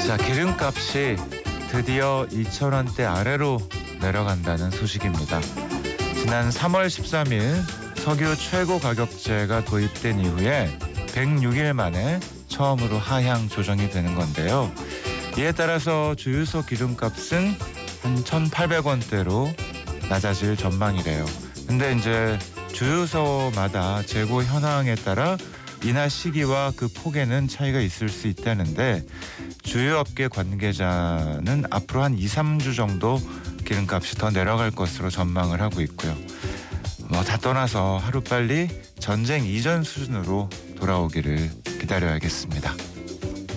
자, 기름값이 드디어 2,000원대 아래로 내려간다는 소식입니다. 지난 3월 13일 석유 최고 가격제가 도입된 이후에 106일 만에 처음으로 하향 조정이 되는 건데요. 이에 따라서 주유소 기름값은 한 1,800원대로 낮아질 전망이래요. 근데 이제 주유소마다 재고 현황에 따라 인하 시기와 그 폭에는 차이가 있을 수 있다는데, 주유업계 관계자는 앞으로 한 2, 3주 정도 기름값이 더 내려갈 것으로 전망을 하고 있고요. 다 떠나서 하루빨리 전쟁 이전 수준으로 돌아오기를 기다려야겠습니다.